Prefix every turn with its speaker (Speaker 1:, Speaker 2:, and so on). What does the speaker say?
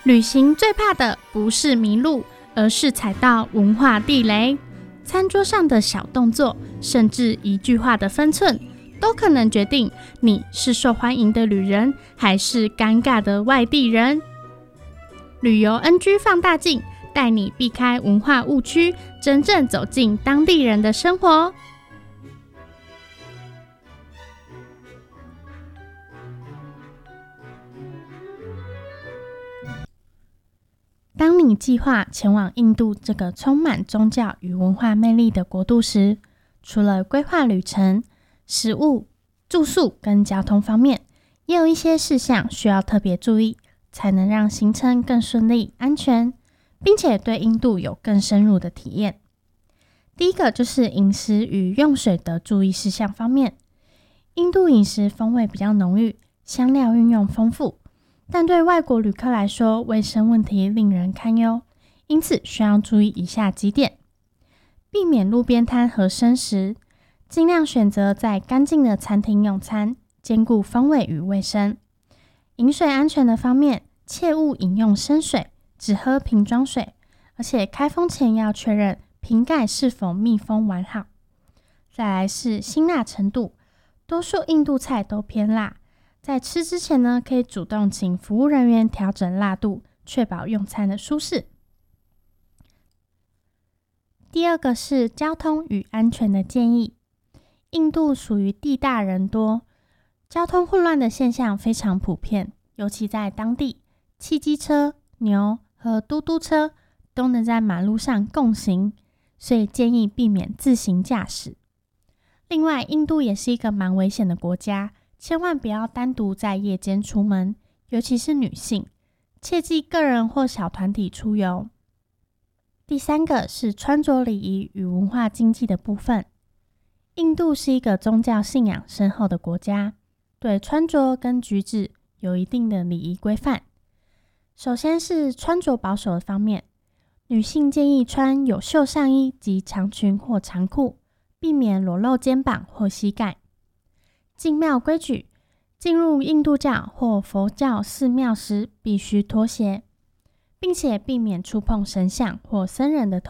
Speaker 1: 旅行最怕的不是迷路，而是踩到文化地雷。餐桌上的小动作，甚至一句话的分寸，都可能决定你是受欢迎的旅人，还是尴尬的外地人。旅游 NG 放大镜，带你避开文化误区，真正走进当地人的生活。当你计划前往印度这个充满宗教与文化魅力的国度时，除了规划旅程、食物、住宿跟交通方面，也有一些事项需要特别注意，才能让行程更顺利、安全，并且对印度有更深入的体验。第一个就是饮食与用水的注意事项方面，印度饮食风味比较浓郁，香料运用丰富，但对外国旅客来说，卫生问题令人堪忧，因此需要注意以下几点：避免路边摊和生食，尽量选择在干净的餐厅用餐，兼顾风味与卫生。饮水安全的方面，切勿饮用生水，只喝瓶装水，而且开封前要确认瓶盖是否密封完好。再来是辛辣程度，多数印度菜都偏辣，在吃之前呢，可以主动请服务人员调整辣度，确保用餐的舒适。第二个是交通与安全的建议。印度属于地大人多，交通混乱的现象非常普遍，尤其在当地，汽机车、牛和嘟嘟车都能在马路上共行，所以建议避免自行驾驶。另外，印度也是一个蛮危险的国家，千万不要单独在夜间出门，尤其是女性，切忌个人或小团体出游。第三个是穿着礼仪与文化禁忌的部分。印度是一个宗教信仰深厚的国家，对穿着跟举止有一定的礼仪规范。首先是穿着保守的方面，女性建议穿有袖上衣及长裙或长裤，避免裸露肩膀或膝盖。进庙规矩，进入印度教或佛教寺庙时必须脱鞋，并且避免触碰神像或僧人的头